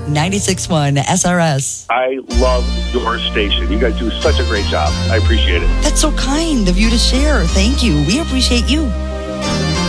96.1 SRS. I love your station. You guys do such a great job. I appreciate it. That's so kind of you to share. Thank you. We appreciate you.